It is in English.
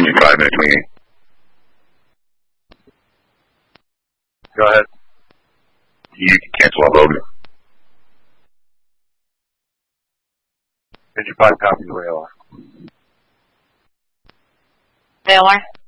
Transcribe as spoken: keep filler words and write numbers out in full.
Give me five minutes winging. Go ahead. You can cancel out Logan. Did you five copies of A L R? A L R?